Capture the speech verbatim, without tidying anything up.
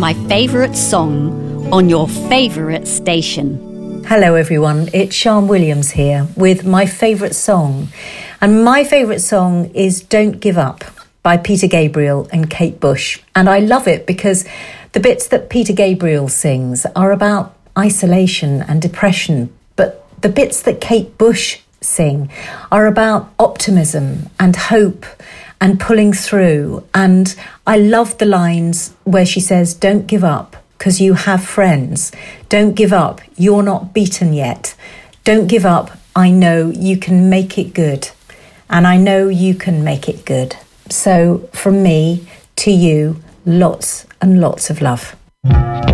my favourite song on your favourite station. Hello everyone, it's Sian Williams here with my favourite song. And my favourite song is Don't Give Up by Peter Gabriel and Kate Bush. And I love it because the bits that Peter Gabriel sings are about isolation and depression, but the bits that Kate Bush sing are about optimism and hope and pulling through. And I love the lines where she says, don't give up because you have friends. Don't give up, you're not beaten yet. Don't give up, I know you can make it good. And I know you can make it good. So from me to you, lots and lots of love.